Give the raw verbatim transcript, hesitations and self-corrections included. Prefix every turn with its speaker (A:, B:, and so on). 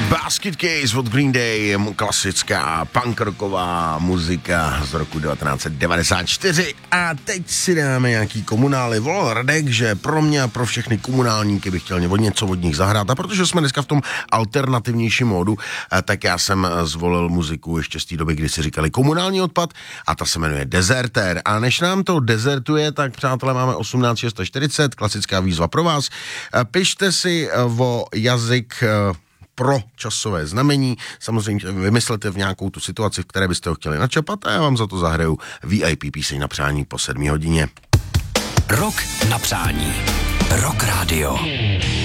A: Basket Case od Green Day, klasická punk rocková muzika z roku devatenáct set devadesát čtyři. A teď si dáme nějaký komunály. Volal Radek, že pro mě a pro všechny komunálníky bych chtěl něco od nich zahrát. A protože jsme dneska v tom alternativnějším módu, tak já jsem zvolil muziku ještě z té doby, kdy si říkali komunální odpad, a ta se jmenuje Desertér. A než nám to dezertuje, tak přátelé, máme osmnáct šest čtyřicet, klasická výzva pro vás. Pište si o jazyk pro časové znamení. Samozřejmě vymyslete v nějakou tu situaci, v které byste ho chtěli načapat, a já vám za to zahraju V I P píseň na přání po sedmé hodině.
B: Rok na přání. Rock Radio.